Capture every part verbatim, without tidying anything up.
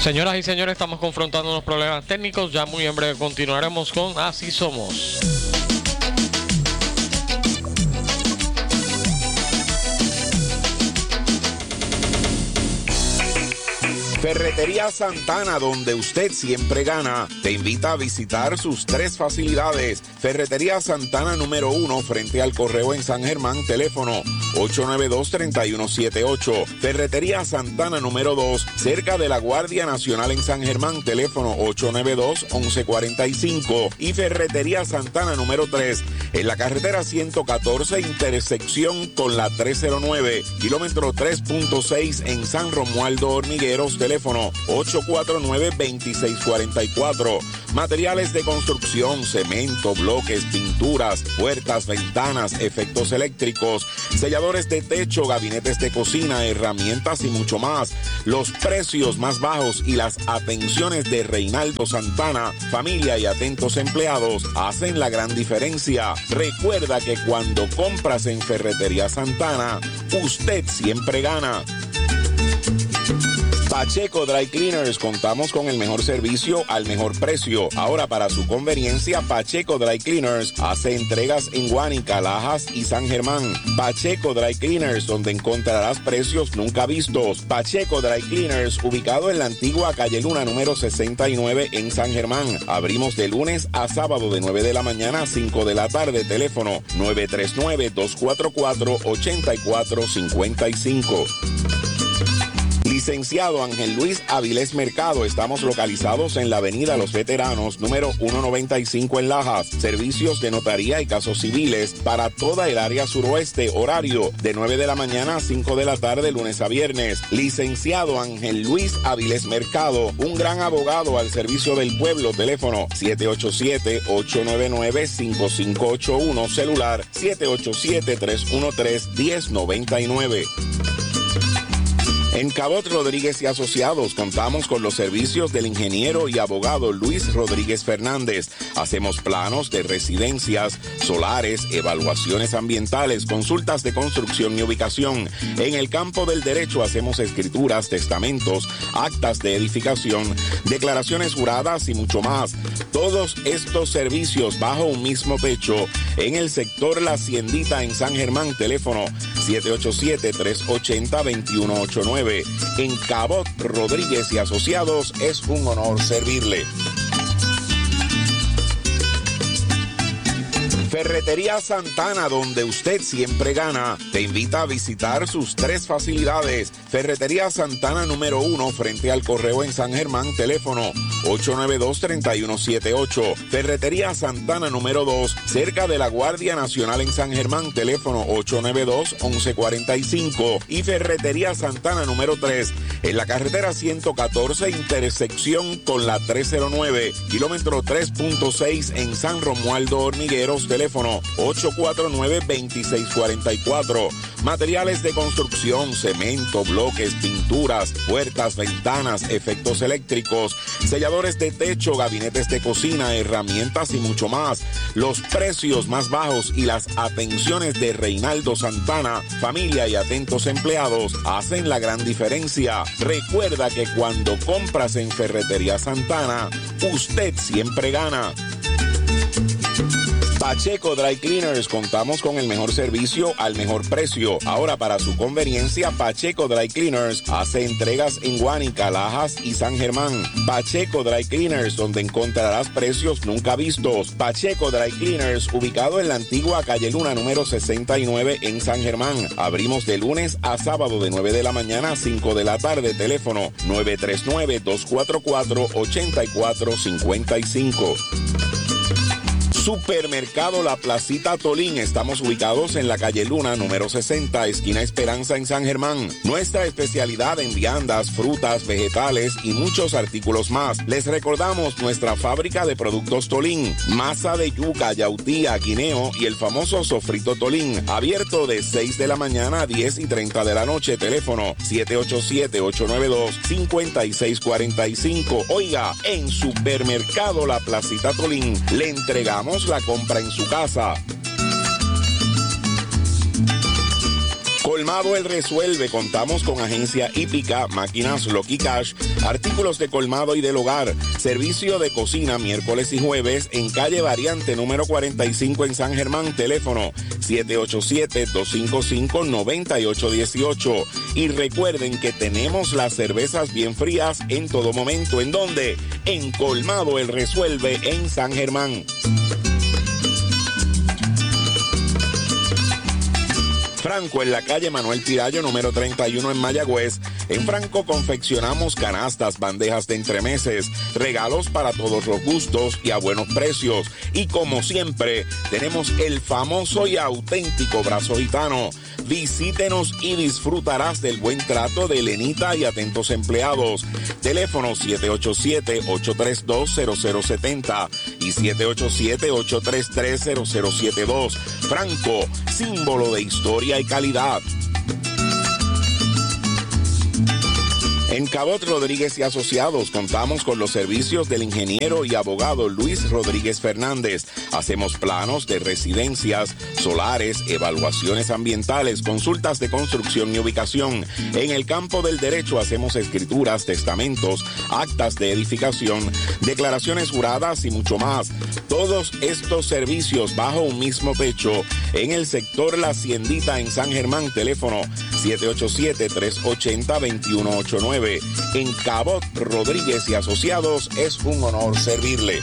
Señoras y señores, estamos confrontando unos problemas técnicos. Ya muy en breve continuaremos con Así Somos. Ferretería Santana, donde usted siempre gana, te invita a visitar sus tres facilidades. Ferretería Santana número uno, frente al Correo en San Germán, teléfono ocho nueve dos, tres uno siete ocho. Ferretería Santana número dos, cerca de la Guardia Nacional en San Germán, teléfono ocho nueve dos, once cuarenta y cinco. Y Ferretería Santana número tres, en la carretera ciento catorce, intersección con la trescientos nueve, kilómetro tres punto seis en San Romualdo Hormigueros, teléfono ocho cuatro nueve, dos seis cuatro cuatro. Materiales de construcción, cemento, bloques, pinturas, puertas, ventanas, efectos eléctricos, selladores de techo, gabinetes de cocina, herramientas y mucho más. Los precios más bajos y las atenciones de Reinaldo Santana, familia y atentos empleados hacen la gran diferencia. Recuerda que cuando compras en Ferretería Santana, usted siempre gana. Pacheco Dry Cleaners, contamos con el mejor servicio al mejor precio. Ahora, para su conveniencia, Pacheco Dry Cleaners hace entregas en Guánica, Lajas y San Germán. Pacheco Dry Cleaners, donde encontrarás precios nunca vistos. Pacheco Dry Cleaners, ubicado en la antigua calle Luna número sesenta y nueve en San Germán. Abrimos de lunes a sábado de nueve de la mañana a cinco de la tarde. Teléfono nueve tres nueve, dos cuatro cuatro, ocho cuatro cinco cinco. Licenciado Ángel Luis Avilés Mercado, estamos localizados en la avenida Los Veteranos, número ciento noventa y cinco en Lajas. Servicios de notaría y casos civiles para toda el área suroeste. Horario de nueve de la mañana a cinco de la tarde, lunes a viernes. Licenciado Ángel Luis Avilés Mercado, un gran abogado al servicio del pueblo. Teléfono siete ocho siete, ocho nueve nueve, cinco cinco ocho uno, celular siete ocho siete, tres uno tres, uno cero nueve nueve. En Cabot Rodríguez y Asociados contamos con los servicios del ingeniero y abogado Luis Rodríguez Fernández. Hacemos planos de residencias, solares, evaluaciones ambientales, consultas de construcción y ubicación. En el campo del derecho hacemos escrituras, testamentos, actas de edificación, declaraciones juradas y mucho más. Todos estos servicios bajo un mismo techo en el sector La Haciendita en San Germán. Teléfono siete ocho siete, tres ocho cero, dos uno ocho nueve. En Cabot Rodríguez y Asociados es un honor servirle. Ferretería Santana, donde usted siempre gana, te invita a visitar sus tres facilidades. Ferretería Santana número uno, frente al Correo en San Germán, teléfono ocho nueve dos, tres uno siete ocho. Ferretería Santana número dos, cerca de la Guardia Nacional en San Germán, teléfono ocho nueve dos, once cuarenta y cinco. Y Ferretería Santana número tres, en la carretera ciento catorce, intersección con la trescientos nueve, kilómetro tres punto seis en San Romualdo Hormigueros, teléfono ocho cuatro nueve, dos seis cuatro cuatro. Materiales de construcción, cemento, bloques, pinturas, puertas, ventanas, efectos eléctricos, selladores de techo, gabinetes de cocina, herramientas y mucho más. Los precios más bajos y las atenciones de Reinaldo Santana, familia y atentos empleados hacen la gran diferencia. Recuerda que cuando compras en Ferretería Santana, usted siempre gana. Pacheco Dry Cleaners, contamos con el mejor servicio al mejor precio. Ahora, para su conveniencia, Pacheco Dry Cleaners hace entregas en Guánica, Lajas y San Germán. Pacheco Dry Cleaners, donde encontrarás precios nunca vistos. Pacheco Dry Cleaners, ubicado en la antigua calle Luna número sesenta y nueve en San Germán. Abrimos de lunes a sábado de nueve de la mañana a cinco de la tarde. Teléfono nueve tres nueve, dos cuatro cuatro, ocho cuatro cinco cinco. Supermercado La Placita Tolín. Estamos ubicados en la calle Luna, número sesenta, esquina Esperanza en San Germán. Nuestra especialidad en viandas, frutas, vegetales y muchos artículos más. Les recordamos nuestra fábrica de productos Tolín. Masa de yuca, yautía, guineo y el famoso sofrito Tolín. Abierto de seis de la mañana a diez y treinta de la noche. Teléfono siete ocho siete, ocho nueve dos, cinco seis cuatro cinco. Oiga, en Supermercado La Placita Tolín le entregamos la compra en su casa. Colmado El Resuelve, contamos con agencia hípica, máquinas Lucky Cash, artículos de colmado y del hogar, servicio de cocina miércoles y jueves en calle Variante número cuarenta y cinco en San Germán, teléfono siete ocho siete, dos cinco cinco, nueve ocho uno ocho. Y recuerden que tenemos las cervezas bien frías en todo momento. ¿En dónde? En Colmado El Resuelve en San Germán. Franco, en la calle Manuel Tirayo, número treinta y uno en Mayagüez. En Franco confeccionamos canastas, bandejas de entremeses, regalos para todos los gustos y a buenos precios. Y como siempre, tenemos el famoso y auténtico brazo gitano. Visítenos y disfrutarás del buen trato de Elenita y atentos empleados. Teléfono siete ocho siete, ocho tres dos, cero cero siete cero y siete ocho siete, ocho tres tres, cero cero siete dos. Franco, símbolo de historia y calidad. En Cabot Rodríguez y Asociados contamos con los servicios del ingeniero y abogado Luis Rodríguez Fernández. Hacemos planos de residencias, solares, evaluaciones ambientales, consultas de construcción y ubicación. En el campo del derecho hacemos escrituras, testamentos, actas de edificación, declaraciones juradas y mucho más. Todos estos servicios bajo un mismo techo en el sector La Haciendita en San Germán, teléfono siete ocho siete, tres ocho cero, dos uno ocho nueve. En Cabot Rodríguez y Asociados es un honor servirle.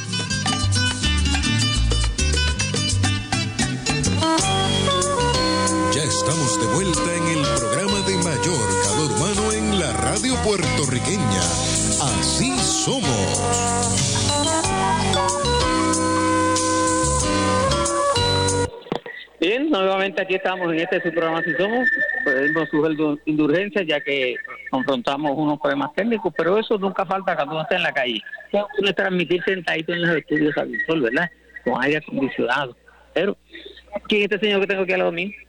Ya estamos de vuelta en el programa de mayor calor humano en la radio puertorriqueña. Así somos. Bien, nuevamente aquí estamos en este su programa Así Somos. Pedimos su indulgencia ya que confrontamos unos problemas técnicos, pero eso nunca falta cuando uno está en la calle. Uno transmitir sentadito en los estudios al sol, ¿verdad? Con aire acondicionado. Pero, ¿quién es este señor que tengo aquí al lado mío?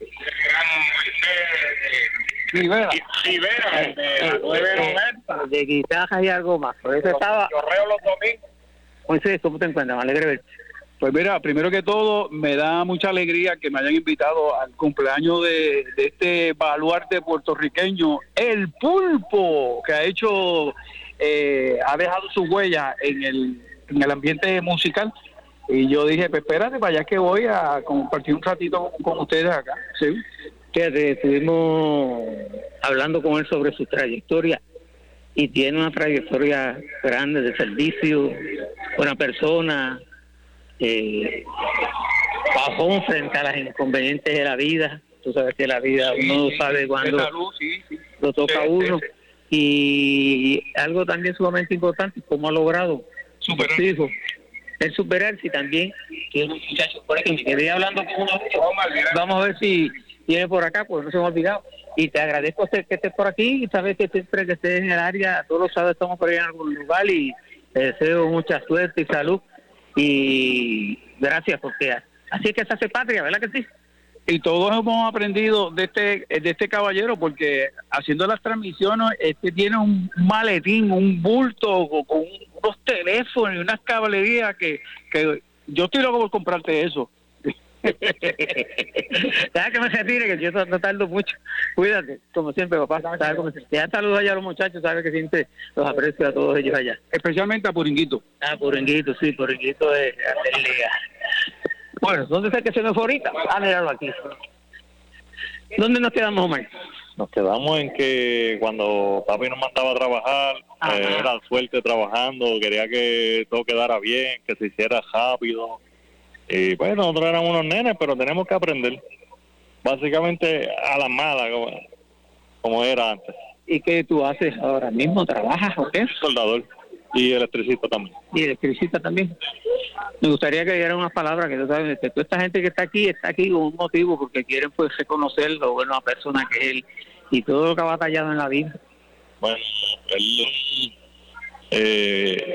Rivera. Rivera, de, de guitarras y algo más. Por eso estaba. Correo los domingos. Moisés, ¿cómo te encuentras? Me alegre verte. Pues mira, primero que todo, me da mucha alegría que me hayan invitado al cumpleaños de, de este baluarte puertorriqueño, El Pulpo, que ha hecho, eh, ha dejado su huella en el, en el ambiente musical. Y yo dije, pues espérate, para allá que voy a compartir un ratito con, con ustedes acá. Sí. Fíjate, estuvimos hablando con él sobre su trayectoria y tiene una trayectoria grande de servicio, buena persona. Eh, bajón frente a las inconvenientes de la vida. Tú sabes que la vida sí, uno sabe cuándo sí, sí. lo toca a uno. Sí, sí. Y algo también sumamente importante, cómo ha logrado superar su hijo, el superarse. Y también tiene un muchacho por aquí, me quedé hablando con uno. Vamos a ver si viene por acá, pues no se me ha olvidado. Y te agradezco que estés por aquí y sabes que siempre que estés en el área, todos los sábados estamos por ahí en algún lugar y te deseo mucha suerte y salud. Y gracias, porque así es que se hace patria, ¿verdad que sí? Y todos hemos aprendido de este de este caballero, porque haciendo las transmisiones, este tiene un maletín, un bulto con unos teléfonos y unas caballerías que, que yo estoy loco por comprarte eso. Deja que me retire, que yo no tardo mucho. Cuídate, como siempre, papá. ¿Sabes cómo se... Ya saludos allá a los muchachos, sabes que siempre los aprecio a todos ellos allá. Especialmente a Puringuito. Ah, Puringuito, sí, Puringuito de Liga. Bueno, ¿dónde está que se me fue ahorita? Ah, míralo aquí. ¿Dónde nos quedamos, Omar? Nos quedamos en que cuando papi nos mandaba a trabajar, eh, era suerte trabajando, quería que todo quedara bien, que se hiciera rápido. Y pues nosotros éramos unos nenes, pero tenemos que aprender. Básicamente a las malas, como, como era antes. ¿Y qué tú haces ahora mismo? ¿Trabajas o qué? Soldador y electricista también. Y electricista también. Me gustaría que dieran unas palabras, que tú sabes, que toda esta gente que está aquí, está aquí con un motivo, porque quieren pues reconocer lo buena persona que es él y todo lo que ha batallado en la vida. Bueno, él eh,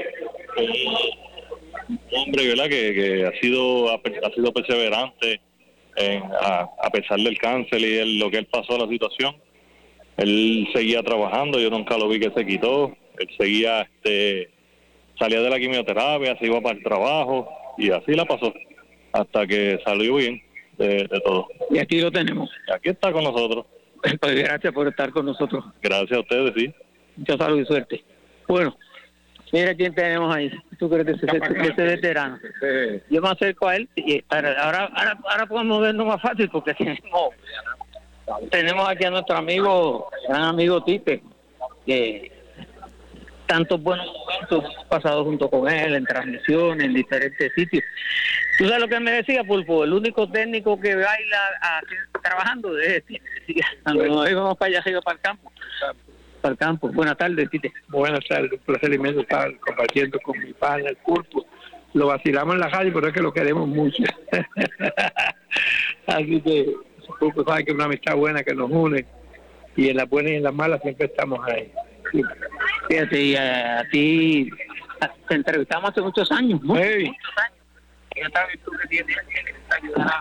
un hombre, ¿verdad?, que, que ha sido ha sido perseverante en, a, a pesar del cáncer y el, lo que él pasó, la situación. Él seguía trabajando, yo nunca lo vi que se quitó. Él seguía, este, salía de la quimioterapia, se iba para el trabajo y así la pasó hasta que salió bien de, de todo. Y aquí lo tenemos. Y aquí está con nosotros. Pues gracias por estar con nosotros. Gracias a ustedes, sí. Mucha salud y suerte. Bueno, mira quién tenemos ahí. ¿Tú crees de ese, de ese veterano? Sí. Yo me acerco a él y ahora, ahora, ahora podemos vernos más fácil porque tenemos, tenemos aquí a nuestro amigo, gran amigo Tite, que tantos buenos momentos hemos pasado junto con él en transmisiones, en diferentes sitios. ¿Tú sabes lo que me decía, Pulpo? El único técnico que baila a, trabajando es Tite. Cuando nos íbamos para allá arriba, para el campo. Para el campo. Buenas tardes, Tite. Buenas tardes, un placer inmenso estar compartiendo con mi pana, el Pulpo. Lo vacilamos en la radio, pero es que lo queremos mucho. Así que el Pulpo sabe que es una amistad buena que nos une, y en las buenas y en las malas siempre estamos ahí. Sí. Fíjate, y a, a ti te entrevistamos hace muchos años, ¿no? Sí. Muchos años. Y esta virtud que tienes que te ayudará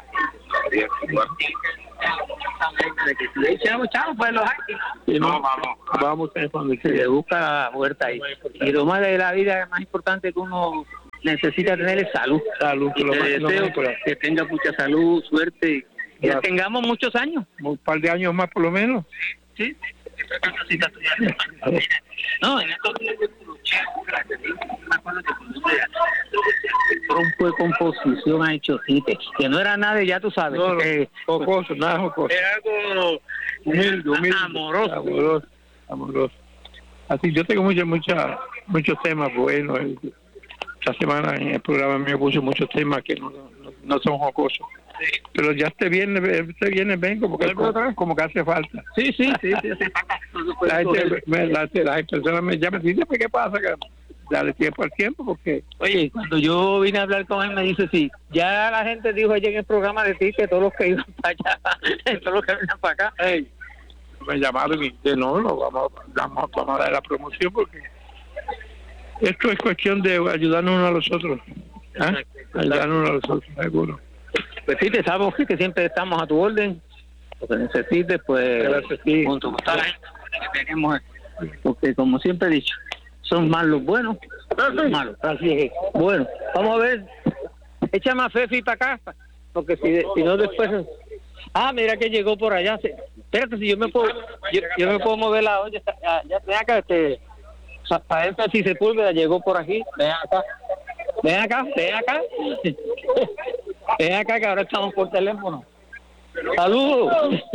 de que si le echamos chavos, pues los hay. Sí, no, vamos, vamos a cuando se le busca la vuelta ahí. Y lo más de la vida, más importante que uno necesita tener es salud. Salud, y lo te más, deseo lo más, que tenga mucha salud, suerte y que gracias. Tengamos muchos años. Un par de años más por lo menos. Sí, sí. No, en estos días yo luché, me acuerdo que un de composición ha hecho Tite, que no era nada, ya tú sabes. No, no, eh, jocoso, nada jocoso. Era algo humilde, humilde, amoroso. amoroso, amoroso. Así, yo tengo muchos, muchos, muchos temas buenos. Esta semana en el programa me puse muchos temas que no, no, no son jocosos. Sí. Pero ya este viernes, este viernes vengo porque como, como que hace falta. Sí, sí, sí, sí, hace falta. La gente, me, la, las personas me llaman y dicen, ¿qué pasa? Dale tiempo al tiempo porque... Oye, cuando yo vine a hablar con él me dice, sí, ya la gente dijo ayer en el programa de ti que todos los que iban para allá, todos los que venían para acá. Hey, me llamaron y dije, no, no, vamos, vamos, vamos a dar la promoción porque esto es cuestión de ayudarnos unos a los otros. ¿eh? Ayudarnos unos a los otros, seguro. Pues sí, te sabes que siempre estamos a tu orden. Lo que necesites, pues, gracias, sí. Junto con toda la gente que tenemos, porque como siempre he dicho, son más los buenos, los malos. Así es. Bueno, vamos a ver, echa más Fefi para acá, porque si, si no después... Ah, mira que llegó por allá. Espérate, si yo me puedo, yo, yo me puedo mover la olla. Ya, ya ven acá, este, para esta si Sepúlveda llegó por aquí. Ven acá, ven acá, ven acá. Ven acá que ahora estamos por teléfono. ¡Saludos!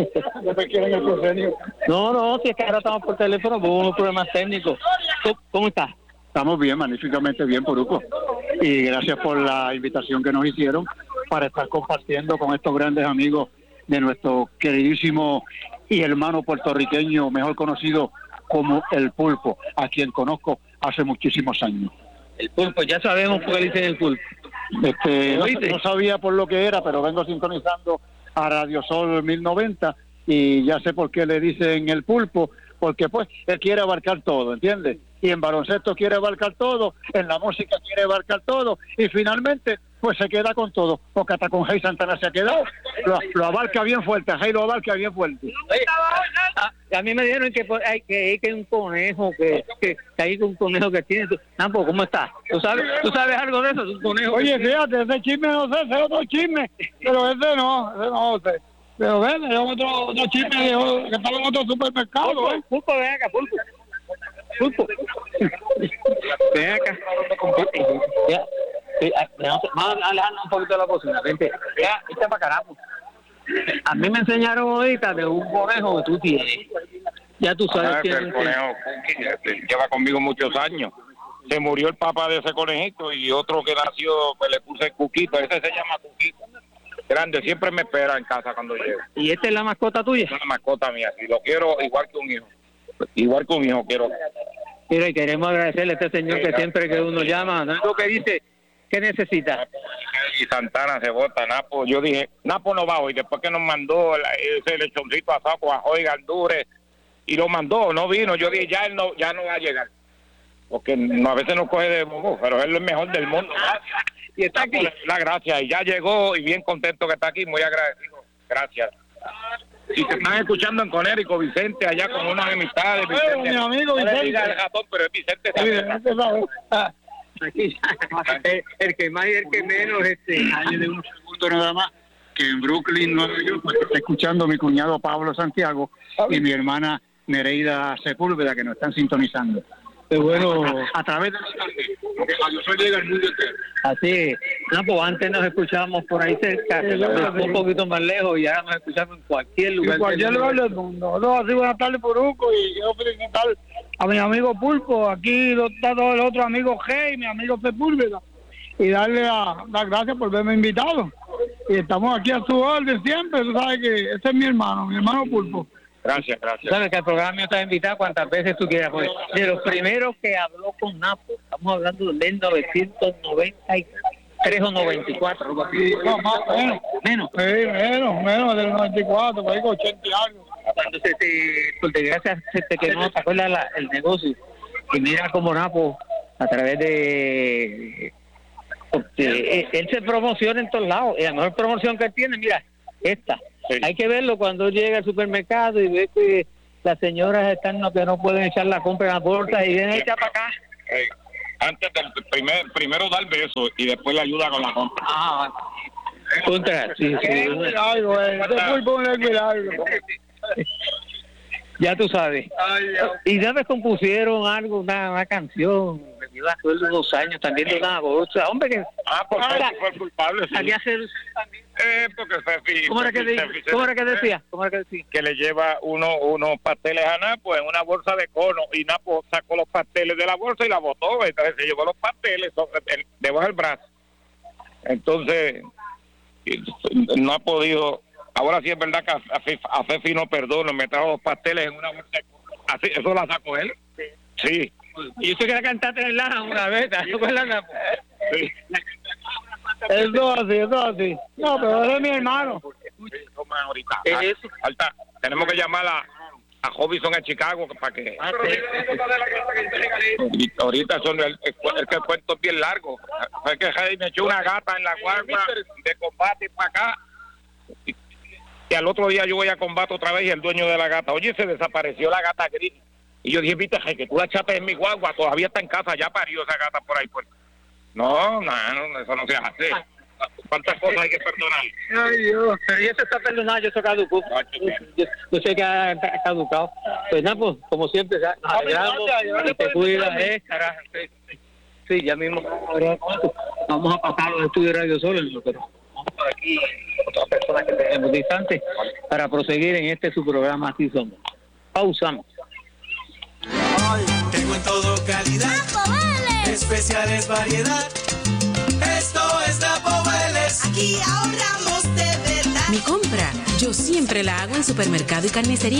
No, no, si es que ahora estamos por teléfono por unos problemas técnicos. ¿Cómo, cómo estás? Estamos bien, magníficamente bien, Poruco. Y gracias por la invitación que nos hicieron para estar compartiendo con estos grandes amigos de nuestro queridísimo y hermano puertorriqueño, mejor conocido como El Pulpo, a quien conozco hace muchísimos años. El Pulpo, ya sabemos por qué dicen El Pulpo. Este, no, no sabía por lo que era, pero vengo sintonizando a Radio Sol mil noventa y ya sé por qué le dicen El Pulpo, porque pues él quiere abarcar todo, ¿entiendes? Y en baloncesto quiere abarcar todo, en la música quiere abarcar todo, y finalmente pues se queda con todo, porque hasta con Jay Santana se ha quedado, lo, lo abarca bien fuerte, Jay lo abarca bien fuerte. Oye, a, a mí me dijeron que hay que, que un conejo, que, que, que hay un conejo que tiene, Nampo, ¿cómo estás? ¿Tú sabes, ¿Tú sabes algo de eso? Un conejo. Oye, fíjate, ese chisme no sé, ese otro chisme, pero ese no, ese no sé. Pero ven, es otro, otro chisme de, que estaba en otro supermercado. Pulpo, ¿eh? Pulpo, ven acá, Pulpo. Pulpo. Ven acá. Ya. Vamos a alejarnos un poquito de la cocina. Vente, ya, vente para carajo. A mí me enseñaron ahorita de un conejo que tú tienes. Ya tú sabes ah, quién el conejo Cookie lleva conmigo muchos años. Se murió el papá de ese conejito y otro que nació, pues le puse Cuquito. Ese se llama Cuquito. Grande, siempre me espera en casa cuando llego. ¿Y esta es la mascota tuya? Es la mascota mía, y lo quiero igual que un hijo. Igual que un hijo quiero. Mira, y queremos agradecerle a este señor sí, que siempre que uno llama, ¿no es lo que dice? ¿Qué necesita? Y Santana se vota, Napo. Yo dije, Napo no va hoy, después que nos mandó ese lechoncito asado con ajo y gandules, y lo mandó, no vino. Yo dije, ya él no, ya no va a llegar. Porque no, a veces nos coge de bobo, pero él es el mejor del mundo. Gracias. Y está aquí. La gracia, y ya llegó, y bien contento que está aquí, muy agradecido. Gracias. Si te están escuchando en Conérico, Vicente, allá con unas amistades, Vicente. Bueno, mi amigo Vicente. Diga el ratón, pero es Vicente también. Aquí, el, el que más y el que menos, este, año de un segundo nada más. que en Brooklyn, Nueva York, pues, está escuchando mi cuñado Pablo Santiago y mi hermana Nereida Sepúlveda, que nos están sintonizando. Pero bueno, a, a través de Radio Sol llega al mundo entero. Así, no, pues antes nos escuchábamos por ahí cerca, sí, sí, un poquito más lejos y ahora nos escuchamos en cualquier lugar. En cualquier lugar del mundo. No, así, buenas tardes, Puruco, y quiero felicitar a mi amigo Pulpo, aquí está todo el otro amigo G y mi amigo Sepúlveda, y darle la, las gracias por haberme invitado. Y estamos aquí a su orden siempre, tú sabes que ese es mi hermano, mi hermano Pulpo. Gracias, gracias. Sabes que el programa mío está invitado cuantas veces tú quieras. Pues, de los primeros que habló con Napo, estamos hablando de mil novecientos noventa y tres o noventa y cuatro. Algo así. No, más menos. Menos. Sí, menos, menos del noventa y cuatro, por ahí con ochenta y algo. Cuando se te, por desgracia, se te quemó, ¿te acuerdas la, el negocio? Y mira cómo Napo, a través de... Porque él se promociona en todos lados. Y la mejor promoción que él tiene, mira, esta. Sí. Hay que verlo cuando llega al supermercado y ve que las señoras están no, que no pueden echar la compra en la bolsa y vienen a echar para acá. Hey, antes del primer, primero dar beso y después le ayuda con la compra. Ah, contra, sí, sí. Es muy largo, eh. Es muy bueno, es muy largo. Ya tú sabes. Ay, y ya me compusieron algo, una, una canción. Yo me acuerdo unos años también de una bolsa. Hombre, que. Ah, porque ah, fue culpable. Sí. Aquí hacer también. Eh, porque Fefi, ¿Cómo era que, de, Fefi, ¿cómo era que decía? ¿Cómo era que decía? Que le lleva uno, unos pasteles a Napo en una bolsa de cono y Napo sacó los pasteles de la bolsa y la botó. Entonces se llevó los pasteles debajo del brazo. Entonces, no ha podido. Ahora sí es verdad que a Fefi, a Fefi no perdono, me trajo los pasteles en una bolsa de cono. Así, ¿eso la sacó él? Sí. Sí. Y usted quiere cantarte en la una vez, ¿te acuerdas, Napo? Sí. Eso así, eso así. No, pero ese es mi hermano. Ahorita. ¿Qué es eso? Alta, tenemos que llamar a, a Hobison en Chicago para que... Ah, sí. Ahorita son el, el, el que el cuento es bien largo. Es que Jaime me echó una gata en la guardia de combate para acá. Y, y al otro día yo voy a combate otra vez y el dueño de la gata, oye, se desapareció la gata gris. Y yo dije, viste, que tú la echaste en mi guagua, todavía está en casa, ya parió esa gata por ahí. Por... No, no, no, eso no se hace. ¿Cuántas cosas hay que perdonar? Ay, Dios. Pero eso está perdonado, yo soy caducado. Yo, yo sé que ha caducado. Pues nada, pues, como siempre, nos alegramos y te cuidas, eh, carajo. Sí, ya mismo vamos a pasar los estudios de Radio Sol, pero vamos por aquí, otras personas que tenemos distantes, para proseguir en este su programa Así Somos. Pausamos. Tengo en todo calidad, especiales variedad. Esto es Napo Vélez. Aquí ahorramos de verdad. Mi compra, yo siempre la hago en Supermercado y Carnicería